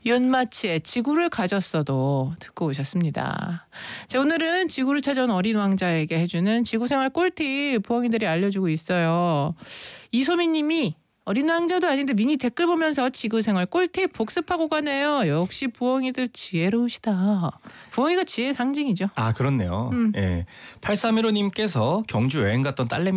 윤마치의 지구를 가졌어도 듣고 오셨습니다. 자, 오늘은 지구를 찾아온 어린 왕자에게 해주는 지구생활 꿀팁 부엉이들이 알려주고 있어요. 이소민 님이 어린 왕자도 아닌데 미니 댓글 보면서 지구생활 꿀팁 복습하고 가네요. 역시 부엉이들 지혜로우시다. 부엉이가 지혜의 상징이죠. 아, 그렇네요. 예. 8315님께서 경주 여행 갔던 딸내미